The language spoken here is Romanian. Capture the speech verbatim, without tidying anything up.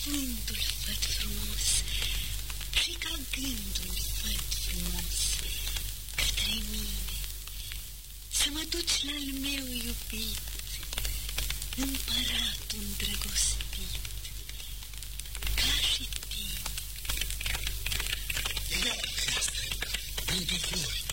vântul văd frumos și ca gândul văd frumos către mine, să mă duci la-l meu iubit, împăratul îndrăgostit, ca și tine. Ia, asta, vin pe flori.